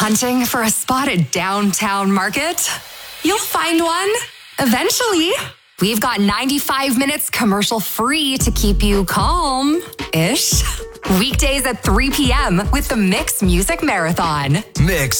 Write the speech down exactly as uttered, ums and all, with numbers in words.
Hunting for a spot at Downtown Market? You'll find one, eventually. We've got ninety-five minutes commercial-free to keep you calm-ish. Weekdays at three p.m. with the Mix Music Marathon. Mix.